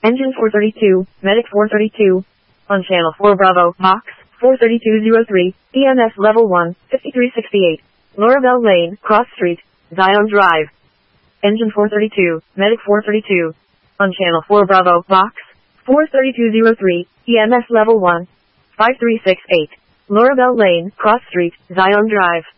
Engine 432, Medic 432. On Channel 4 Bravo, Box 43203, EMS Level 1, 5368. Lorabelle Lane, Cross Street, Zion Drive. Engine 432, Medic 432. On Channel 4 Bravo, Box 43203, EMS Level 1, 5368. Lorabelle Lane, Cross Street, Zion Drive.